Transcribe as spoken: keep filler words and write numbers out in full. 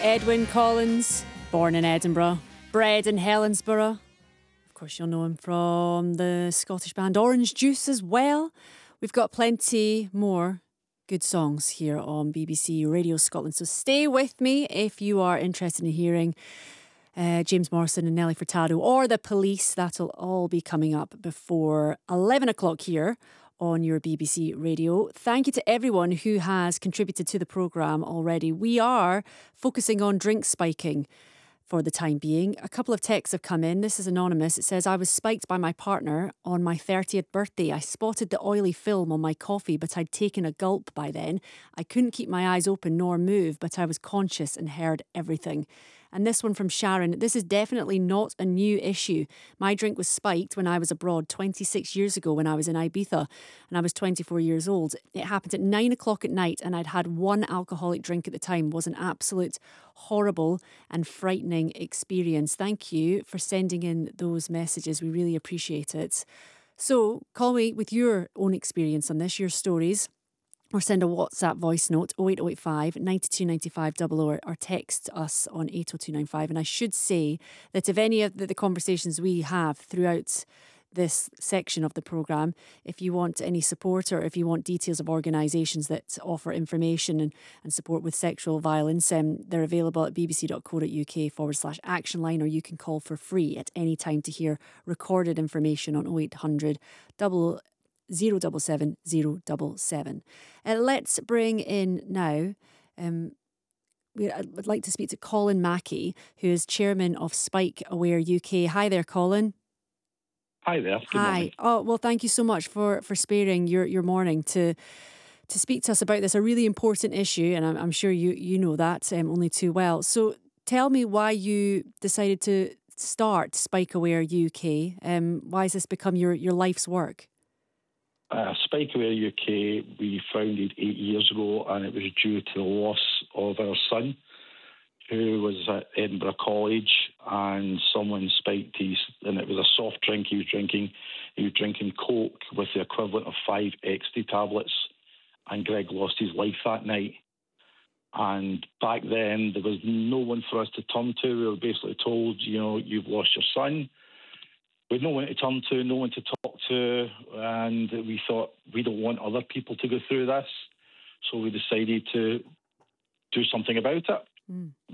Edwyn Collins, born in Edinburgh, bred in Helensburgh. Of course, you'll know him from the Scottish band Orange Juice as well. We've got plenty more good songs here on B B C Radio Scotland. So stay with me if you are interested in hearing uh, James Morrison and Nelly Furtado or The Police. That'll all be coming up before eleven o'clock here on your B B C Radio. Thank you to everyone who has contributed to the programme already. We are focusing on drink spiking for the time being. A couple of texts have come in. This is anonymous. It says, I was spiked by my partner on my thirtieth birthday. I spotted the oily film on my coffee, but I'd taken a gulp by then. I couldn't keep my eyes open nor move, but I was conscious and heard everything. And this one from Sharon, this is definitely not a new issue. My drink was spiked when I was abroad twenty-six years ago when I was in Ibiza and I was twenty-four years old. It happened at nine o'clock at night and I'd had one alcoholic drink at the time. It was an absolute horrible and frightening experience. Thank you for sending in those messages. We really appreciate it. So call me with your own experience on this, your stories. Or send a WhatsApp voice note oh eight oh eight five, nine two nine five double oh or text us on eight oh two nine five. And I should say that if any of the, the conversations we have throughout this section of the programme, if you want any support or if you want details of organisations that offer information and, and support with sexual violence, um, they're available at bbc.co.uk forward slash action line, or you can call for free at any time to hear recorded information on oh eight hundred double zero double seven zero double seven. Uh, let's bring in now, um, we, I would like to speak to Colin Mackey, who is chairman of Spike Aware U K. Hi there, Colin. Hi there. Good Hi. morning. Oh, well, thank you so much for, for sparing your, your morning to to speak to us about this, a really important issue, and I'm, I'm sure you, you know that um, only too well. So tell me why you decided to start Spike Aware U K. Um, why has this become your, your life's work? Uh, Spike Aware U K, we founded eight years ago, and it was due to the loss of our son, who was at Edinburgh College, and someone spiked his, and it was a soft drink he was drinking. He was drinking Coke with the equivalent of five ecstasy tablets, and Greg lost his life that night. And back then, there was no one for us to turn to. We were basically told, you know, you've lost your son. We had no one to turn to, no one to talk to, and we thought we don't want other people to go through this. So we decided to do something about it. Mm.